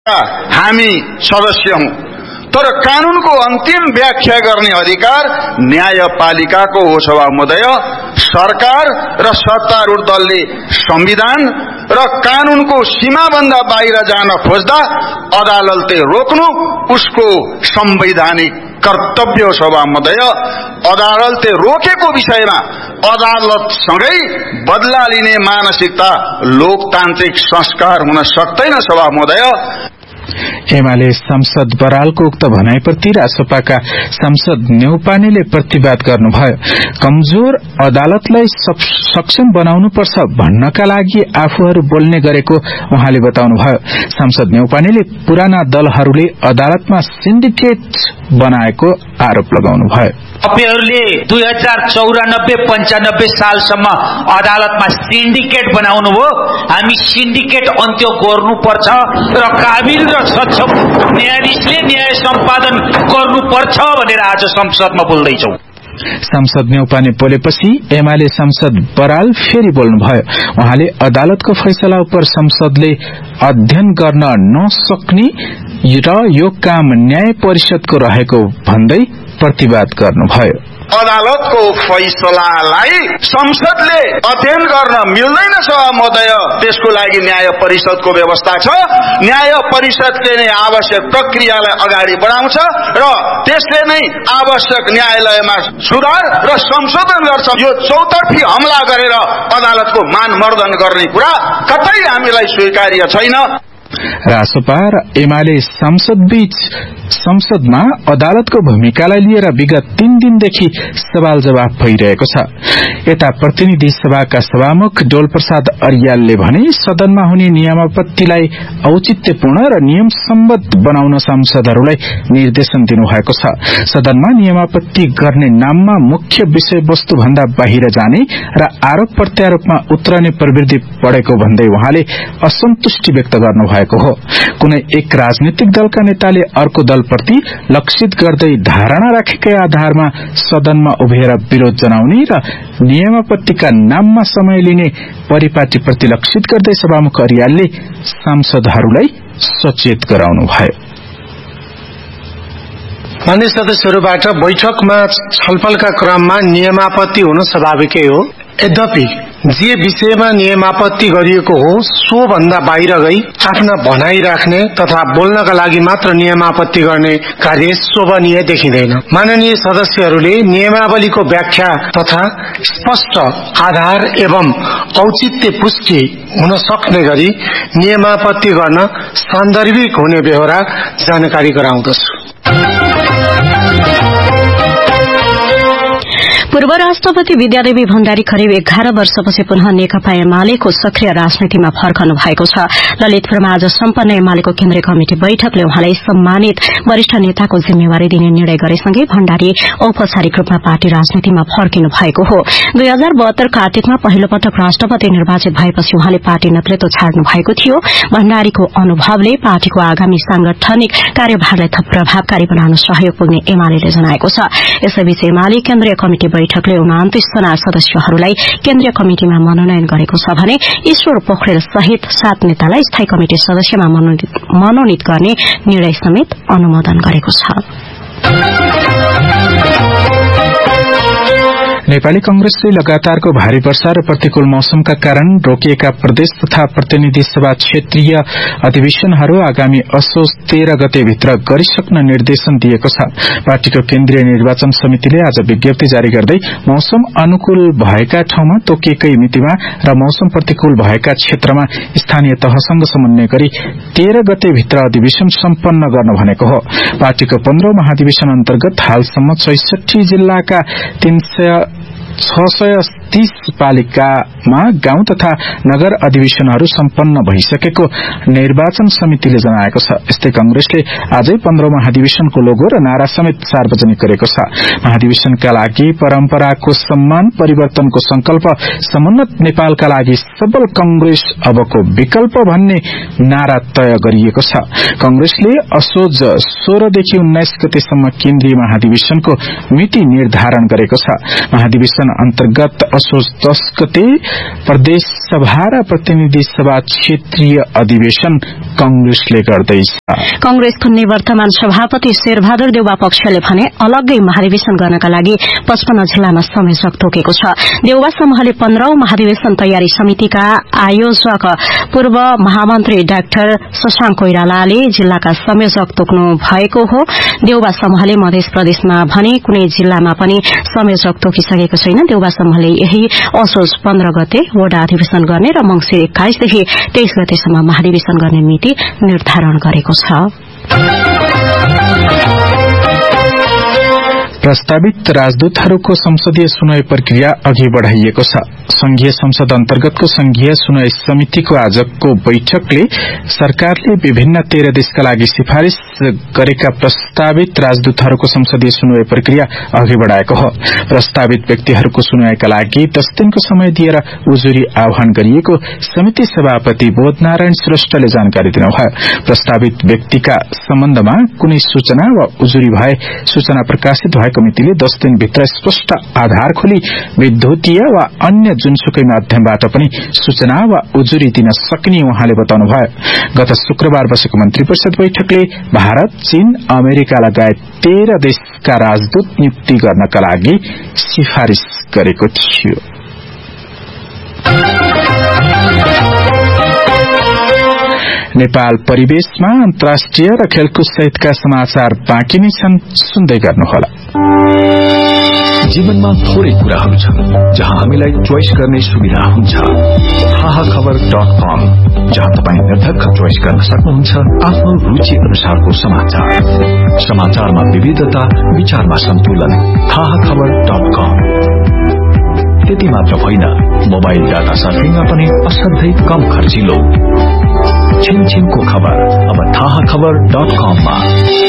हामी सदस्य हौं, तर कानूनको अन्तिम व्याख्या गर्ने अधिकार न्यायपालिकाको हो। सभा महोदय, सरकार र सत्तारूढ दलले संविधान र कानूनको सीमाभन्दा बाहिर जान खोज्दा अदालतले रोक्नु उसको संवैधानिक कर्तव्य हो। सभा महोदय, अदालतले रोकेको विषयमा अदालतसँगै बदला लिने मानसिकता लोकतान्त्रिक संस्कार हुन सक्दैन। सभा महोदय, एमाले सांसद बरालको उक्त भनाइप्रति रासपाका सांसद न्यौपानेले प्रतिवाद गर्नुभयो। कमजोर अदालतलाई सक्षम बनाउनुपर्छ भन्नका लागि आफूहरू बोल्ने गरेको उहाँले बताउनुभयो। सांसद न्यौपानेले पुराना दलहरूले अदालतमा सिन्डिकेट बनाएको आरोप लगाउनुभयो। तपाईहरुले 2094-95 सालसम्म अदालतमा सिन्डिकेट बनाउनु भो। हामी सिन्डिकेट अन्त्य गर्नुपर्छ र काबिल र सक्षम न्यायाधीशले न्याय सम्पादन गर्नुपर्छ भनेर आज संसदमा बोल्दैछौं। सांसद न्यौपाने बोलेपछि एमाले सांसद बराल फेरि बोल्नुभयो। उहाँले अदालतको फैसला उप संसदले अध्ययन गर्न नसक्ने र यो काम न्याय परिषदको रहेको भन्दै प्रतिवाद गर्नुभयो। अदालतको फैसलालाई संसदले अध्ययन गर्न मिल्दैन। सभा महोदय, त्यसको लागि न्याय परिषदको व्यवस्था छ। न्याय परिषदले नै आवश्यक प्रक्रियालाई अगाडि बढाउँछ र त्यसले नै आवश्यक न्यायालयमा सुधार र संशोधन गर्छ। यो चौतर्फी हमला गरेर अदालतको मानमर्दन गर्ने कुरा कतै हामीलाई स्वीकार्य छैन। रासपा र एमाले सांसद बीच संसदमा अदालतको भूमिकालाई लिएर विगत 3 दिनदेखि सवाल जवाफ भइरहेको छ। यता प्रतिनिधि सभाका सभामुख डोलप्रसाद अर्यालले भने सदनमा हुने नियमावलीलाई औचित्यपूर्ण र नियमसम्मत बनाउन सांसदहरूलाई निर्देशन दिनुभएको छ। सदनमा नियमावली गर्ने नाममा मुख्य विषयवस्तु भन्दा बाहिर जाने र आरोप प्रत्यारोपमा उत्रने प्रवृत्ति बढेको भन्दै उहाँले असन्तुष्टि व्यक्त गर्नुभएको हो। कुनै एक राजनीतिक दलका नेताले अर्को दलप्रति लक्षित गर्दै धारणा राखेकै आधारमा सदनमा उभिएर विरोध जनाउने र नियमावलीका नाममा समय लिने परिपाटीप्रति लक्षित गर्दै सभामुख अर्यालले सांसदहरूलाई सचेत गराउनुभयो। मान्य सदस्यहरूबाट बैठकमा छलफलका क्रममा नियमावली हुन स्वाभाविकै हो। यद्यपि जे विषयमा नियमावली गरिएको हो सो भन्दा बाहिर गई आफ्ना भनाई राख्ने तथा बोल्नका लागि मात्र नियमावली गर्ने कार्य शोभनीय देखिँदैन। माननीय सदस्यहरूले नियमावलीको व्याख्या तथा स्पष्ट आधार एवं औचित्य पुष्टि हुन सक्ने गरी नियमावली गर्न सान्दर्भिक हुने बेहोरा जानकारी गराउँदछु। पूर्व राष्ट्रपति विद्यादेवी भण्डारी करिब 11 वर्षपछि पुनः नेकपा एमालेको सक्रिय राजनीतिमा फर्कनु भएको छ। ललितपुरमा आज सम्पन्न एमालेको केन्द्रीय कमिटी बैठकले उहाँलाई सम्मानित वरिष्ठ नेताको जिम्मेवारी दिने निर्णय गरेसँगै भण्डारी औपचारिक रूपमा पार्टी राजनीतिमा फर्किनु भएको हो। 2072 कार्तिकमा पहिलो पटक राष्ट्रपति निर्वाचित भएपछि उहाँले पार्टी नेतृत्व छाड्नु भएको थियो। भण्डारीको अनुभवले पार्टीको आगामी सांगठनिक कार्यभारलाई थप प्रभावकारी बनाउन सहयोग पुग्ने एमालेले जनाएको छ। यसैबीच एमाले केन्द्रीय कमिटी बैठकले 29 जना सदस्यहरूलाई केन्द्रीय कमिटिमा मनोनयन गरेको छ भने ईश्वर पोखरेल सहित 7 नेतालाई स्थायी कमिटी सदस्यमा मनोनित गर्ने निर्णय समेत अनुमोदन गरेको छ। नेपाली कांग्रेसले लगातारको भारी वर्षा र प्रतिकूल मौसमका कारण रोकिएका प्रदेश तथा प्रतिनिधि सभा क्षेत्रीय अधिवेशनहरू आगामी असोज 13 गते भित्र गरिसक्न निर्देशन दिएको छ। पार्टीको केन्द्रीय निर्वाचन समितिले आज विज्ञप्ति जारी गर्दै मौसम अनुकूल भएका ठाउँमा तोकिएकै मितिमा र मौसम प्रतिकूल भएका क्षेत्रमा स्थानीय तहसँग समन्वय गरी 13 गते भित्र अधिवेशन सम्पन्न गर्न भनेको हो। पार्टीको 15औं महाधिवेशन अन्तर्गत हालसम्म 64 जिल्लाका 630 पालिकामा गाउँ तथा नगर अधिवेशनहरू सम्पन्न भइसकेको निर्वाचन समितिले जनाएको छ। यस्तै कांग्रेसले आजै 15औं महाधिवेशनको लोगो र नारा समेत सार्वजनिक गरेको छ। महाधिवेशनका लागि परम्पराको सम्मान परिवर्तनको संकल्प समुन्नत नेपालका लागि सबल कांग्रेस अबको विकल्प भन्ने नारा तय गरिएको छ। कांग्रेसले असोज 16 देखि 19 गतेसम्म केन्द्रीय महाधिवेशनको मिति निर्धारण गरेको छ। महाधिवेशन अधिवेशन अन्तर्गत असोज 10 गते प्रदेश सभा र प्रतिनिधि सभा क्षेत्रीय अधिवेशन कंग्रेसले गर्दैछ। कंग्रेसको निवर्तमान सभापति शेरबहादुर देउवा पक्षले भने अलग्गै महाधिवेशन गर्नका लागि 55 जिल्लामा संयोजक तोकेको छ। देउवा समूहले 15औं महाधिवेशन तयारी समितिका आयोजक पूर्व महामन्त्री डाक्टर शशांक कोइरालाले जिल्लाका संयोजक तोक्नु भएको हो। देउवा समूहले मध्य प्रदेशमा भने कुनै जिल्लामा पनि संयोजक तोकिसकेको छैन। देउवा समूहले यही असोज 15 गते वडा अधिवेशन गर्ने र मंसिर 21 देखि 23 गतेसम्म महाधिवेशन गर्ने मिति निर्धारण गरेको छ। प्रस्तावित राजदूतहरूको संसदीय सुनवाई प्रक्रिया अघि बढ़ाइएको छ। संघीय संसद अन्तर्गतको संघीय सुनवाई समितिको आजको बैठकले सरकारले विभिन्न 13 देशका लागि सिफारिश गरेका प्रस्तावित राजदूतहरूको संसदीय सुनवाई प्रक्रिया अघि बढ़ाएको हो। प्रस्तावित व्यक्तिहरूको सुनवाईका लागि 10 दिनको समय दिएर उजुरी आह्वान गरिएको समिति सभापति बोधनारायण श्रेष्ठले जानकारी दिनुभयो। प्रस्तावित व्यक्तिका सम्बन्धमा कुनै सूचना वा उजुरी भए सूचना प्रकाशित भए कमिटिले 10 दिनभित्र स्पष्ट आधार खोली विद्युतीय वा अन्य जुनसुकै माध्यमबाट पनि सूचना वा उजुरी दिन सक्ने उहाँले बताउनुभयो। गत शुक्रबार बसेको मन्त्री परिषद बैठकले भारत, चीन, अमेरिका लगायत 13 देशका राजदूत नियुक्ति गर्नका लागि सिफारिश गरेको थियो। नेपाल परिवेशमा अन्तर्राष्ट्रिय र खेलकुद सहितका समाचार बाँकी नै छन्, सुन्दै गर्नुहोला। जीवनमा थोरै कुराहरू छन् जहाँ हामीलाई चोइस गर्ने सुविधा हुन्छ। hahakhbar.com, जहाँ तपाईँ निर्धक्क चोइस गर्न सक्नुहुन्छ आफ्नो रुचि अनुसारको समाचार। समाचारमा विविधता, विचारमा सन्तुलन। hahakhbar.com। त्यति मात्र होइन, मोबाइल डाटा सर्फिङमा पनि असाध्यै कम खर्चिलो। छिनछिनको खबर अब hahakhbar.com मा।